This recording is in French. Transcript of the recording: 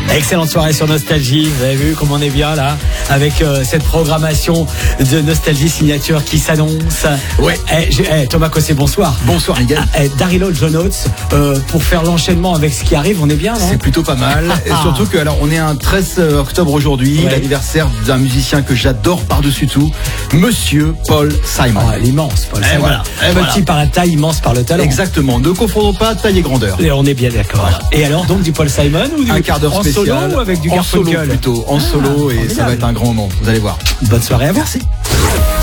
Excellente soirée sur Nostalgie. Vous avez vu comme on est bien là avec cette programmation de Nostalgie Signature qui s'annonce. Ouais. Thomas Cossé, bonsoir. Bonsoir Miguel. Daryl John Oates, pour faire l'enchaînement avec ce qui arrive, on est bien, non? C'est plutôt pas mal. Et surtout que alors on est un 13 octobre aujourd'hui, l'anniversaire d'un musicien que j'adore par-dessus tout, Monsieur Paul Simon. L'immense Paul Simon. Voilà. Petit par la taille, immense par le talent. Exactement. Ne confondons pas taille et grandeur. Et on est bien d'accord. Voilà. Et alors donc du Paul Simon ou un quart d'heure en spécial solo ou avec du en solo Garfunkel? plutôt en solo et ça va être un grand moment. Vous allez voir. Bonne soirée à vous. Merci.